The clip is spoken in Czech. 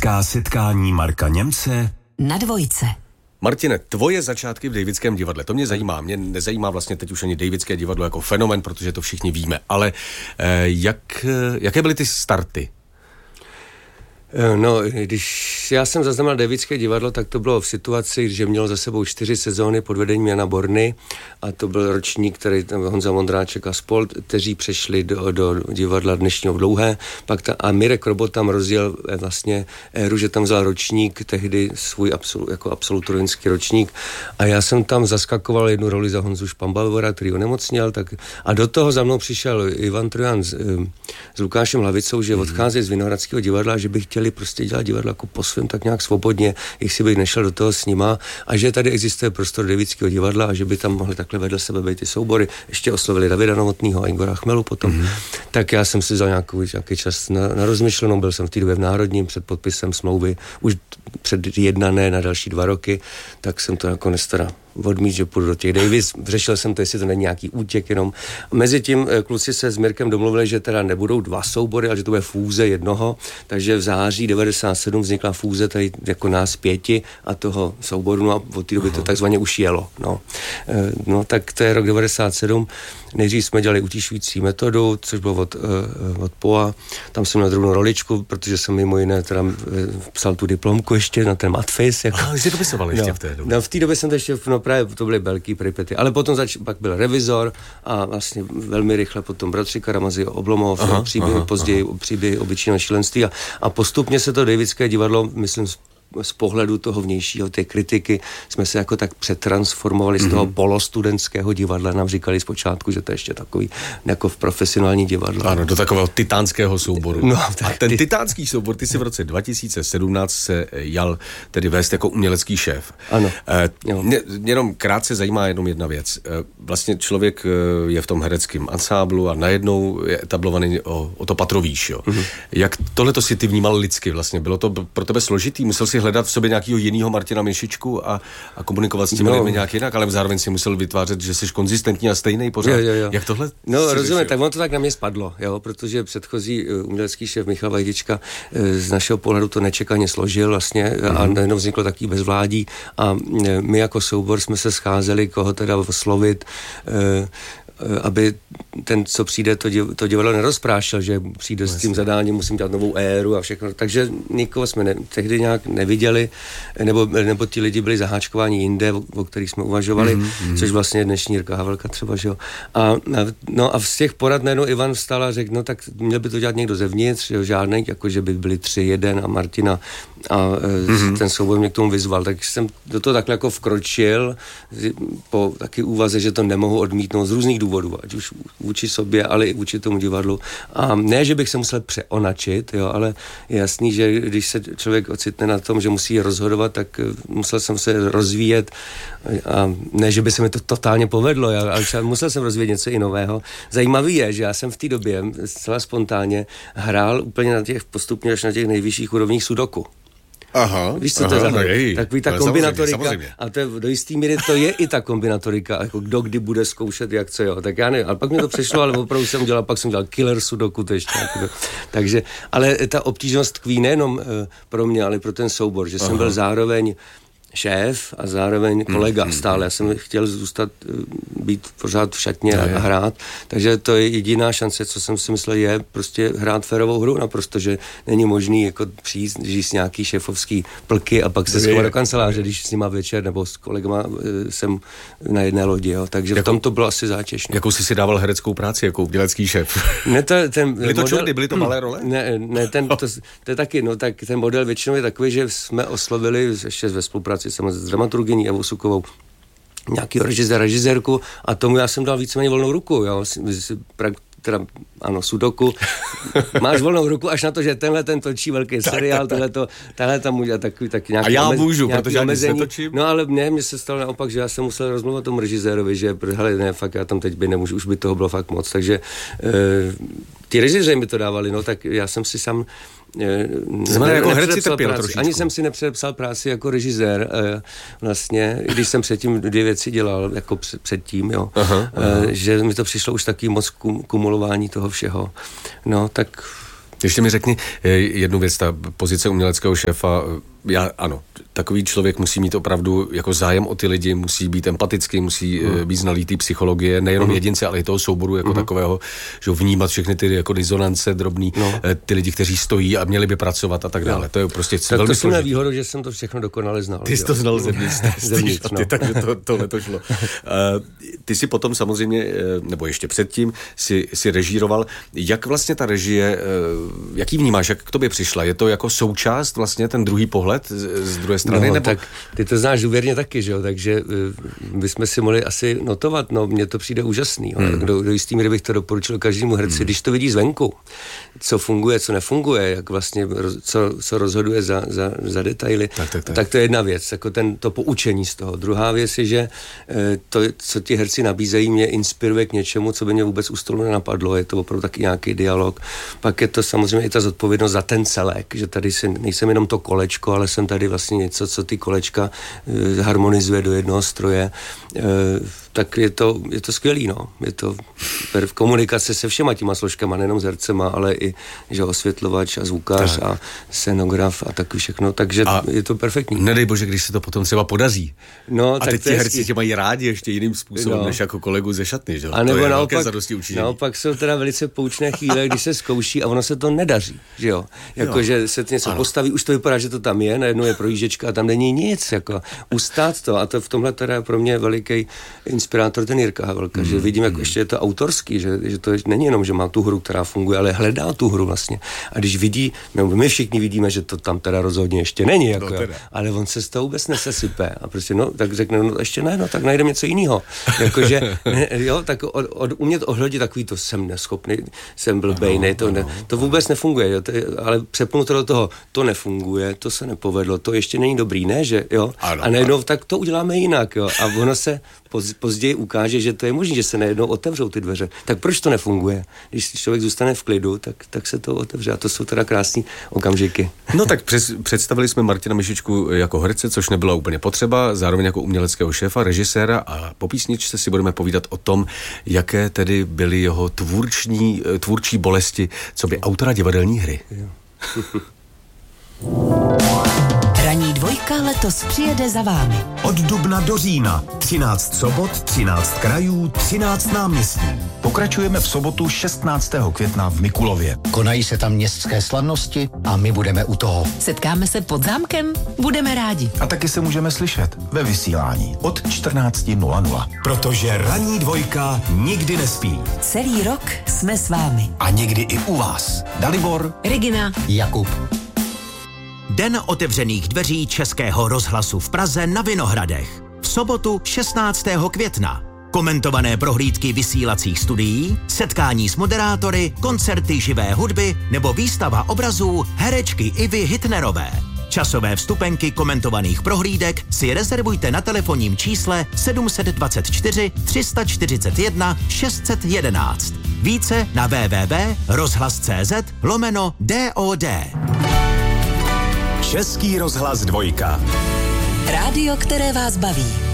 Dramatická setkání Marka Němce na Dvojce. Martine, tvoje začátky v Davidském divadle, to mě zajímá. Mě nezajímá vlastně teď už ani Davidské divadlo jako fenomen, protože to všichni víme. Ale jaké byly ty starty? No, když já jsem zaznamenal Davidské divadlo, tak to bylo v situaci, že mělo za sebou 4 sezóny pod vedením Jana Borny a to byl ročník, který tam Honza Mondráček a spol, kteří přešli do divadla dnešního Dlouhé. A Mirek Robot tam rozjel vlastně éru, že tam vzal ročník, tehdy svůj jako absolutorický ročník a já jsem tam zaskakoval jednu roli za Honzu Špambavora, který onemocněl, a do toho za mnou přišel Ivan Trojan s Lukášem Hlavicou, že odchází z Vinohradského divadla, že by chtěli prostě dělat divadlo jako po svém tak nějak svobodně, jestli bych nešel do toho s nima a že tady existuje prostor Davidského divadla a že by tam mohli takhle vedle sebe být ty soubory. Ještě oslovili Davida Novotnýho a Igora Chmelu potom. Tak já jsem si vzal nějaký čas na rozmyšlenou, byl jsem v té době v Národním před podpisem smlouvy, už předjednané na další 2 roky, tak jsem to jako nestara odmít, že půjdu do těch Davis. Řešil jsem to, jestli to není nějaký útěk jenom. Mezitím kluci se s Mirkem domluvili, že teda nebudou 2 soubory, ale že to bude fúze jednoho, takže v září 97 vznikla fúze tady jako nás 5 a toho souboru, no a od té doby to takzvaně už jelo. No, tak to je rok 97. Nejdřív jsme dělali utišující metodu, což bylo od POA. Tam jsem měl druhou roličku, protože jsem mimo jiné teda psal tu diplomku ještě na ten matfis. Jako. Jsi dopisoval ještě v té době. No, v té době jsem to ještě, právě to byly velký peripety, ale potom pak byl Revizor a vlastně velmi rychle potom Bratři Karamazi, Oblomov, později příběhy obyčejného šílenství a postupně se to Davidské divadlo, myslím, z pohledu toho vnějšího, té kritiky, jsme se jako tak přetransformovali z toho polostudentského divadla. Nám říkali zpočátku, že to je ještě takový jako v profesionální divadlo. Ano, do takového titánského souboru. No, a ten titánský soubor, ty si v roce 2017 se jal tedy vést jako umělecký šéf. Ano. Mě jenom krátce zajímá jenom jedna věc. Vlastně člověk je v tom hereckém ansáblu a najednou je etablovaný o to patro výš, jo. Jak tohleto si ty vnímal lidsky vlastně? Bylo to pro tebe složitý? Musel si hledat v sobě nějakého jiného Martina Mišičku a komunikovat s těmi lidmi nějak jinak, ale zároveň si musel vytvářet, že jsi konzistentní a stejný pořád. Jo. Jak tohle? No, rozumím, tak ono to tak na mě spadlo, jo, protože předchozí umělecký šéf Michal Vajdička z našeho pohledu to nečekaně složil vlastně a najednou vzniklo takový bezvládí a my jako soubor jsme se scházeli, koho teda oslovit, aby ten, co přijde, to divadlo nerozprášel, že přijde s tím zadáním, musím dělat novou éru a všechno. Takže nikoho jsme tehdy nějak neviděli, nebo ti lidi byli zaháčkováni jinde, o kterých jsme uvažovali, což vlastně dnešní Jirka Havelka třeba, že jo. A z těch porad najednou Ivan vstal a řekl, no tak měl by to dělat někdo zevnitř, jo, žádnej, jako že by byli 3, 1 a Martina a ten soubor mě k tomu vyzval. Tak jsem do toho takhle jako vkročil po taky úvaze, že to nemohu odmítnout z různých důvodů, ať už vůči sobě, ale i vůči tomu divadlu. A ne, že bych se musel přeonačit, jo, ale je jasný, že když se člověk ocitne na tom, že musí rozhodovat, tak musel jsem se rozvíjet a ne, že by se mi to totálně povedlo, ale musel jsem rozvíjet něco i nového. Zajímavý je, že já jsem v té době zcela spontánně hrál úplně postupně až na těch nejvyšších úrovních sudoku. Aha. Víš, co to je? Takový ta kombinatorika. Samozřejmě. A to je, do jistý míry to je i ta kombinatorika, jako kdo kdy bude zkoušet, jak co jo. Tak já nevím, ale pak mi to přišlo, ale opravdu pak jsem dělal killer sudoku, to ještě. Takže, ale ta obtížnost tkví nejenom pro mě, ale pro ten soubor, že jsem byl zároveň šéf a zároveň kolega stále. Já jsem chtěl být pořád v šatně a hrát, takže to je jediná šance, co jsem si myslel, je prostě hrát férovou hru naprosto, že není možný jako přijít, když nějaký šéfovský plky a pak se schovat do kanceláře, když s nima večer nebo s kolegama jsem na jedné lodi, jo. Takže v tom to bylo asi zátěž. No. Jakou jsi si dával hereckou práci jako umělecký šéf? Ne, byly to čurdy, byly to malé role? Ne, to je taky, no tak ten model většinou je takový, že jsme oslovili ještě ve spolupráci samozřejmě s dramaturgyní Evou Sukovou nějakýho režisérku a tomu já jsem dal víceméně volnou ruku, jo, teda ano, sudoku, máš volnou ruku až na to, že tenhle ten točí velký seriál, tahle tam může taky nějaký. A já můžu, protože já se točím. No ale mně se stalo naopak, že já jsem musel rozmluvat tomu režisérovi, že hele, ne, fakt já tam teď nemůžu, už by toho bylo fakt moc, takže ti režiséři mi to dávali, no tak já jsem si sám jako herci trpěl trošičku. Ani jsem si nepředepsal práci jako režisér, vlastně, když jsem předtím 2 věci dělal, jako předtím, jo. Aha. Že mi to přišlo už taky moc kumulování toho všeho. No, tak Ještě mi řekni jednu věc, ta pozice uměleckého šéfa, ano, takový člověk musí mít opravdu jako zájem o ty lidi, musí být empatický, musí být znalý té psychologie, nejenom jedince, ale i toho souboru jako takového, že vnímat všechny ty jako disonance drobný, ty lidi, kteří stojí a měli by pracovat a tak dále. To je prostě tak velmi složitý. To je výhoda, že jsem to všechno dokonale znal. Ty jsi to znal zevnitř, takže tohle to šlo. Ty si potom samozřejmě, nebo ještě předtím, si režíroval. Jak vlastně ta režie, jaký vnímáš, jak k tobě přišla? Je to jako součást vlastně ten druhý pohled z druhé strany? No, nebo... tak ty to znáš důvěrně taky, že jo, takže bychom si mohli asi notovat, no mně to přijde úžasný, do jistý míry bych to doporučil každému herci, když to vidí zvenku, co funguje, co nefunguje, jak vlastně, co rozhoduje za detaily, tak to je jedna věc, jako to poučení z toho. Druhá věc je, že to, co ti herci nabízejí, mě inspiruje k něčemu, co by mě vůbec u stolu nenapadlo, je to opravdu taky nějaký dialog, pak je to samozřejmě i ta zodpovědnost za ten celek, že tady nejsem jenom to kolečko, ale jsem tady vlastně něco, co ty kolečka harmonizuje do jednoho stroje, tak je to skvělý, no. Je to v komunikaci se všema těma složkama, nejenom s hercema, ale i že osvětlovač a zvukař a scenograf a taky všechno, takže je to perfektní. Nedej bože, když se to potom třeba podaří. No, a tak teď ti herci tě mají rádi ještě jiným způsobem, než jako kolegu ze šatny, že? A nebo naopak jsou teda velice poučné chvíle, když se zkouší a ono se to nedaří, že jo. Že se něco postaví, už to vypadá, že to tam je, najednou je projížděčka a tam není nic, jako ustát to. A to v tomhle teda je pro mě veliký inspirátor ten Jirka Havelka, že vidím, jak ještě je to autorský, že to není jenom, že má tu hru, která funguje, ale hledá tu hru vlastně. A když vidí, my všichni vidíme, že to tam teda rozhodně ještě není, jako, ale on se z toho vůbec nesesype. A prostě, tak řekne, ještě ne, tak najdeme něco jiného. Jakože, tak umět ohledit takový to jsem neschopný, jsem blbej, to vůbec nefunguje, ale přepnu to do toho, to nefunguje, to se nepovedlo, to ještě není dobrý, ne, že jo? A najednou tak to uděláme jinak, jo? A ono se později ukáže, že to je možné, že se najednou otevřou ty dveře. Tak proč to nefunguje? Když člověk zůstane v klidu, tak se to otevře. A to jsou teda krásný okamžiky. No tak představili jsme Martina Myšičku jako herce, což nebylo úplně potřeba, zároveň jako uměleckého šéfa, režiséra, a po písničce si budeme povídat o tom, jaké tedy byly jeho tvůrčí bolesti, co by autora divadelní hry. Ranní dvojka letos přijede za vámi. Od dubna do října 13 sobot, 13 krajů, 13 náměstí. Pokračujeme v sobotu 16. května v Mikulově. Konají se tam městské slavnosti a my budeme u toho. Setkáme se pod zámkem, budeme rádi. A taky se můžeme slyšet ve vysílání od 14:00. Protože ranní dvojka nikdy nespí. Celý rok jsme s vámi. A někdy i u vás. Dalibor, Regina, Jakub. Den otevřených dveří Českého rozhlasu v Praze na Vinohradech. V sobotu 16. května. Komentované prohlídky vysílacích studií, setkání s moderátory, koncerty živé hudby nebo výstava obrazů herečky Ivy Hitnerové. Časové vstupenky komentovaných prohlídek si rezervujte na telefonním čísle 724 341 611. Více na www.rozhlas.cz/DOD. Český rozhlas dvojka. rádio, které vás baví.